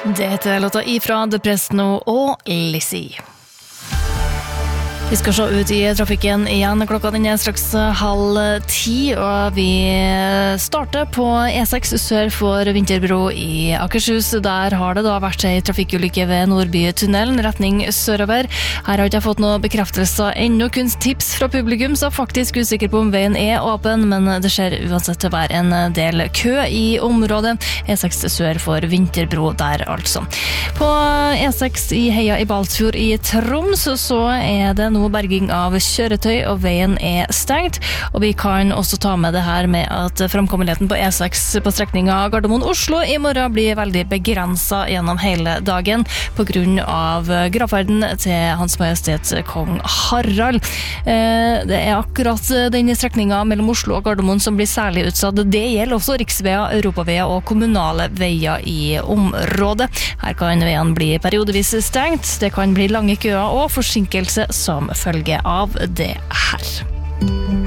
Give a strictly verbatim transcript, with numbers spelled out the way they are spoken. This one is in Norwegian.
Det heter låta ifra The Presno og Lizzie. Vi skal se ut i trafikken igjen. Klokka den er straks halv ti, og vi starter på E seks sør for Vinterbro i Akershus. Der har det da vært en trafikkulykke ved Nordbytunnelen, retning sørover. Her har ikke jeg fått noe bekreftelser ennå, kun tips fra publikum, så faktisk usikker på om veien er åpen, men det ser uansett til å være en del kø i området. E seks sør for Vinterbro der altså. På E seks i Heia i Balsfjord i Troms så er det nå berging av kjøretøy, og veien er stengt. Og vi kan også ta med det her med at framkommeligheten på E seks på strekninga Gardermoen-Oslo i morgen blir veldig begrenset gjennom hele dagen på grunn av gravferden til Hans Majestet Kong Harald. Det er akkurat denne strekninga mellom Oslo og Gardermoen som blir særlig utsatt. Det gjelder også riksveier, europaveier og kommunale veier i området. Her kan veien bli periodevis stengt. Det kan bli lange køer og forsinkelse som følge av det her.